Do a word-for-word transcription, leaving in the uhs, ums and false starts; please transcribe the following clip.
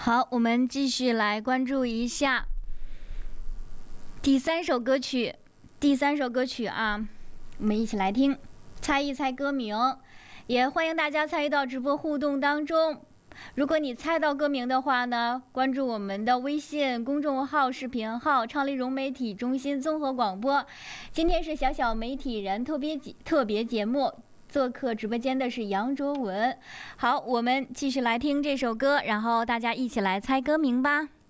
好，我们继续来关注一下第三首歌曲。第三首歌曲啊，我们一起来听，猜一猜歌名。也欢迎大家参与到直播互动当中。如果你猜到歌名的话呢，关注我们的微信公众号、视频号“畅丽融媒体中心综合广播”。今天是小小媒体人特别特别节目。做客直播间的是杨卓文。好，我们继续来听这首歌，然后大家一起来猜歌名吧。